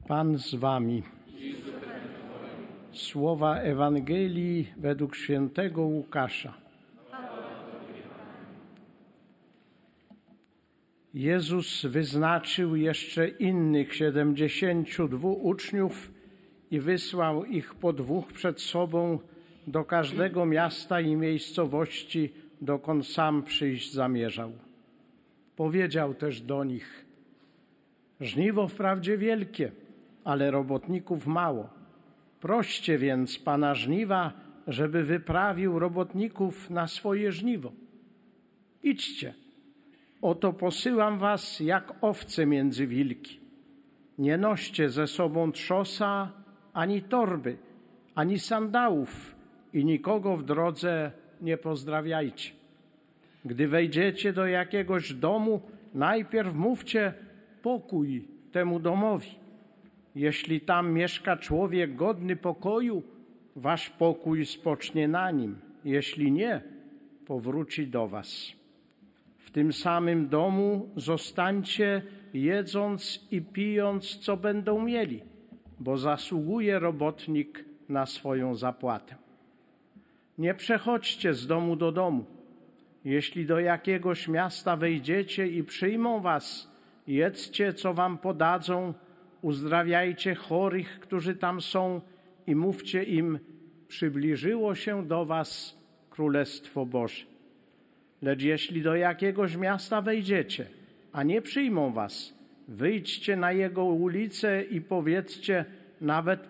Pan z wami. Słowa Ewangelii według świętego Łukasza. Jezus wyznaczył jeszcze innych 72 uczniów i wysłał ich po dwóch przed sobą do każdego miasta i miejscowości, dokąd sam przyjść zamierzał. Powiedział też do nich: żniwo wprawdzie wielkie, ale robotników mało. Proście więc Pana żniwa, żeby wyprawił robotników na swoje żniwo. Idźcie, oto posyłam was jak owce między wilki. Nie noście ze sobą trzosa, ani torby, ani sandałów i nikogo w drodze nie pozdrawiajcie. Gdy wejdziecie do jakiegoś domu, najpierw mówcie pokój temu domowi. Jeśli tam mieszka człowiek godny pokoju, wasz pokój spocznie na nim. Jeśli nie, powróci do was. W tym samym domu zostańcie, jedząc i pijąc, co będą mieli, bo zasługuje robotnik na swoją zapłatę. Nie przechodźcie z domu do domu. Jeśli do jakiegoś miasta wejdziecie i przyjmą was, jedzcie, co wam podadzą, uzdrawiajcie chorych, którzy tam są i mówcie im: przybliżyło się do was Królestwo Boże. Lecz jeśli do jakiegoś miasta wejdziecie, a nie przyjmą was, wyjdźcie na jego ulice i powiedzcie: nawet